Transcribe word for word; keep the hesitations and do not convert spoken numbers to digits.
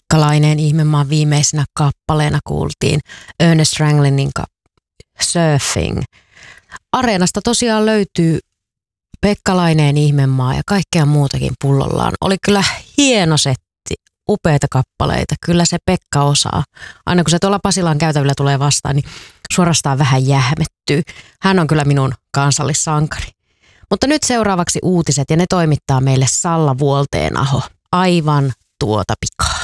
Pekkalainen ihmemaan viimeisenä kappaleena kuultiin Ernest Ranglinin ka- Surfing. Areenasta tosiaan löytyy Pekkalainen ihmemaa ja kaikkea muutakin pullollaan. Oli kyllä hieno setti, upeita kappaleita. Kyllä se Pekka osaa. Aina kun se tuolla Pasilan käytävillä tulee vastaan, niin suorastaan vähän jähmettyy. Hän on kyllä minun kansallissankari. Mutta nyt seuraavaksi uutiset ja ne toimittaa meille Salla Vuolteenaho. Aivan tuota pikaa.